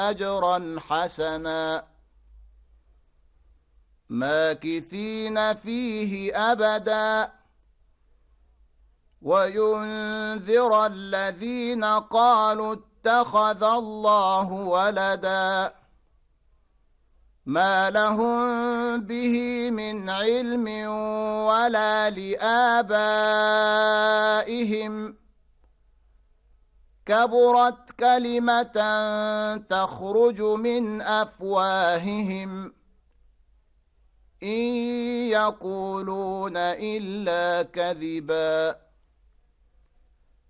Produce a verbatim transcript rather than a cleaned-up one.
أجرا حسنا ماكثين فيه أبدا وينذر الذين قالوا اتخذ الله ولدا ما لهم به من علم ولا لآبائهم كبرت كلمة تخرج من أفواههم إن يقولون إلا كذبا